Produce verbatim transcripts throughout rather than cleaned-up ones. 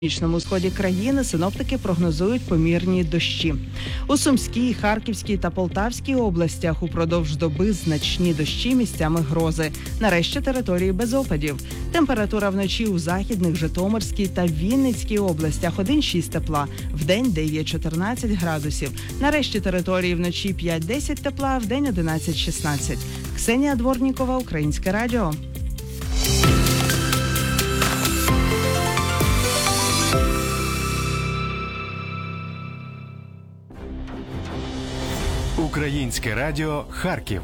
На північному сході країни синоптики прогнозують помірні дощі. У Сумській, Харківській та Полтавській областях упродовж доби значні дощі, місцями грози. Нарешті території без опадів. Температура вночі у Західних, Житомирській та Вінницькій областях один-шість тепла, вдень дев'ять-чотирнадцять градусів. Нарешті території вночі п'ять-десять тепла, вдень одинадцять-шістнадцять. Ксенія Дворнікова, Українське радіо. Українське радіо «Харків».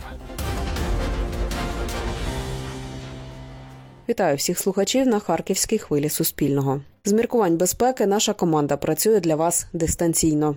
Вітаю всіх слухачів на Харківській хвилі Суспільного. З міркувань безпеки наша команда працює для вас дистанційно.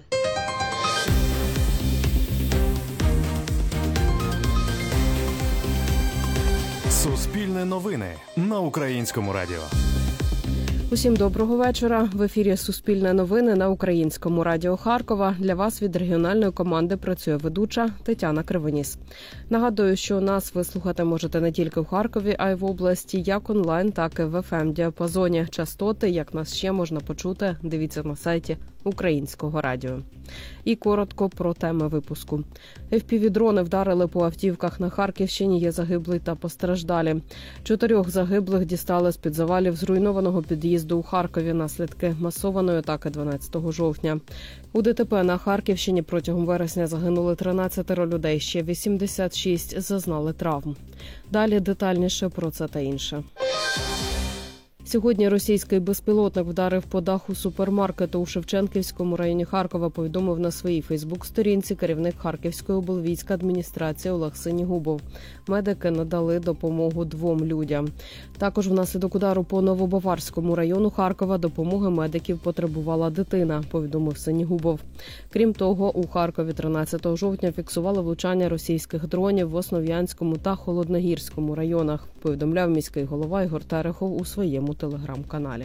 Суспільне новини на Українському радіо. Усім доброго вечора. В ефірі Суспільне новини на Українському радіо Харкова. Для вас від регіональної команди працює ведуча Тетяна Кривоніс. Нагадую, що нас ви слухати можете не тільки в Харкові, а й в області, як онлайн, так і в еф ем-діапазоні. Частоти, як нас ще можна почути, дивіться на сайті Українського радіо. І коротко про теми випуску. еф пі ві-дрони вдарили по автівках на Харківщині, є загиблий та постраждалі. Чотирьох загиблих дістали з-під завалів зруйнованого під'їзду у Харкові наслідки масованої атаки дванадцятого жовтня. У де те пе на Харківщині протягом вересня загинули тринадцять людей, ще вісімдесят шість зазнали травм. Далі детальніше про це та інше. Сьогодні російський безпілотник вдарив по даху супермаркету у Шевченківському районі Харкова, повідомив на своїй фейсбук-сторінці керівник Харківської облвійськадміністрації Олег Синігубов. Медики надали допомогу двом людям. Також внаслідок удару по Новобаварському району Харкова допомоги медиків потребувала дитина, повідомив Синігубов. Крім того, у Харкові тринадцятого жовтня фіксували влучання російських дронів в Основ'янському та Холодногірському районах, повідомляв міський голова Ігор Терехов у своєму телеграм-каналі.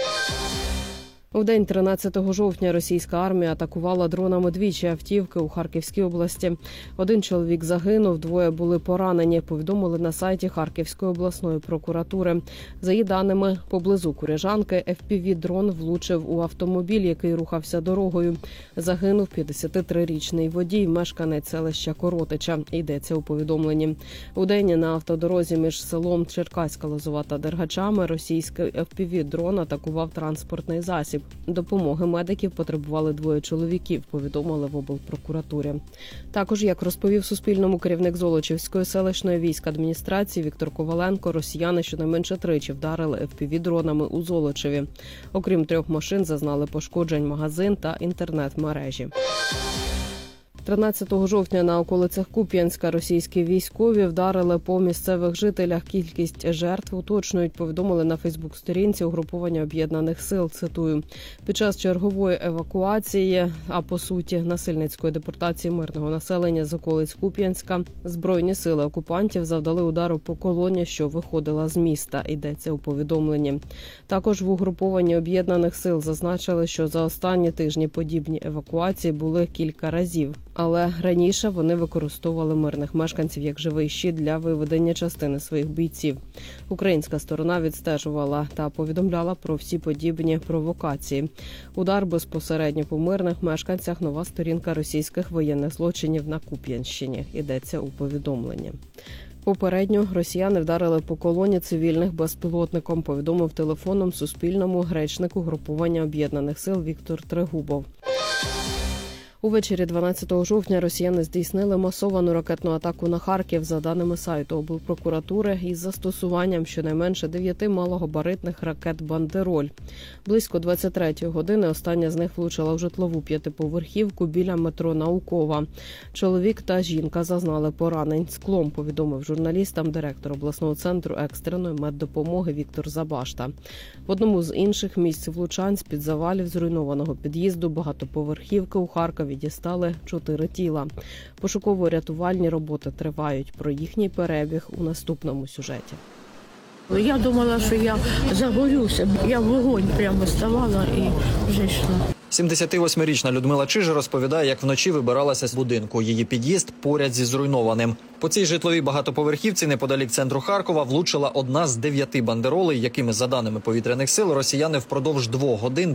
У день тринадцятого жовтня російська армія атакувала дронами двічі автівки у Харківській області. Один чоловік загинув, двоє були поранені, повідомили на сайті Харківської обласної прокуратури. За її даними, поблизу Куряжанки еф пі ві-дрон влучив у автомобіль, який рухався дорогою. Загинув п'ятдесятитрирічний водій, мешканець селища Коротича, йдеться у повідомленні. У день на автодорозі між селом Черкаська Лозова та Дергачами російський еф пі ві-дрон атакував транспортний засіб. Допомоги медиків потребували двоє чоловіків, повідомили в облпрокуратурі. Також, як розповів Суспільному керівник Золочівської селищної військадміністрації Віктор Коваленко, росіяни щонайменше тричі вдарили еф пі ві-дронами у Золочеві. Окрім трьох машин, зазнали пошкоджень магазин та інтернет-мережі. тринадцятого жовтня на околицях Куп'янська російські військові вдарили по місцевих жителях. Кількість жертв уточнюють, повідомили на фейсбук-сторінці угруповання об'єднаних сил, цитую. Під час чергової евакуації, а по суті насильницької депортації мирного населення з околиць Куп'янська, збройні сили окупантів завдали удару по колоні, що виходила з міста, йдеться у повідомленні. Також в угрупованні об'єднаних сил зазначили, що за останні тижні подібні евакуації були кілька разів. Але раніше вони використовували мирних мешканців як живий щит для виведення частини своїх бійців. Українська сторона відстежувала та повідомляла про всі подібні провокації. Удар безпосередньо по мирних мешканцях – нова сторінка російських воєнних злочинів на Куп'янщині, йдеться у повідомленні. Попередньо росіяни вдарили по колоні цивільних безпілотником, повідомив телефоном Суспільному речник угрупування об'єднаних сил Віктор Трегубов. Увечері дванадцятого жовтня росіяни здійснили масовану ракетну атаку на Харків, за даними сайту облпрокуратури, із застосуванням щонайменше дев'яти малогабаритних ракет «Бандероль». Близько двадцять третьої години остання з них влучила в житлову п'ятиповерхівку біля метро Наукова. Чоловік та жінка зазнали поранень. Склом повідомив журналістам директор обласного центру екстреної меддопомоги Віктор Забашта. В одному з інших місць влучань з-під завалів зруйнованого під'їзду багатоповерхівки у Харкові дістали чотири тіла. Пошуково-рятувальні роботи тривають. Про їхній перебіг у наступному сюжеті. Я думала, що я загорюся. Я в вогонь прямо ставала і вже йшла. сімдесятивосьмирічна Людмила Чиж розповідає, як вночі вибиралася з будинку. Її під'їзд поряд зі зруйнованим. По цій житловій багатоповерхівці неподалік центру Харкова влучила одна з дев'яти бандеролей, якими, за даними повітряних сил, росіяни впродовж двох годин